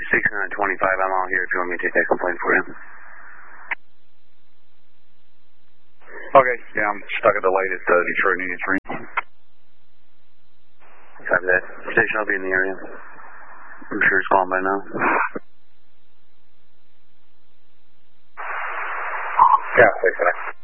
6925, I'm all here if you want me to take that complaint for you. Okay, yeah, I'm stuck at the light at Detroit Union Street. Copy that. Station will be in the area. I'm sure it's gone by now. Yeah, thanks for that.